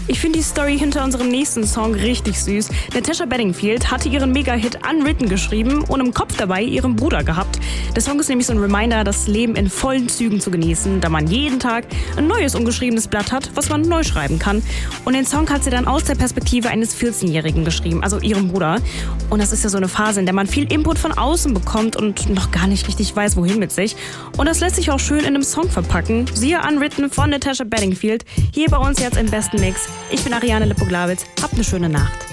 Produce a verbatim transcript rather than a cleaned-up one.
Ich finde die Story hinter unserem nächsten Song richtig süß. Natasha Bedingfield hatte ihren Mega-Hit Unwritten geschrieben und im Kopf dabei ihren Bruder gehabt. Der Song ist nämlich so ein Reminder, das Leben in vollen Zügen zu genießen, da man jeden Tag ein neues ungeschriebenes Blatt hat, was man neu schreiben kann. Und den Song hat sie dann aus der Perspektive eines vierzehnjährigen geschrieben, also ihrem Bruder. Und das ist ja so eine Phase, in der man viel Input von außen bekommt und noch gar nicht richtig weiß, wohin mit sich. Und das lässt sich auch schön in einem Song verpacken. Siehe Unwritten von Natasha Bedingfield, hier bei uns jetzt im besten Mix. Ich bin Ariane Lippoglavitz. Habt eine schöne Nacht.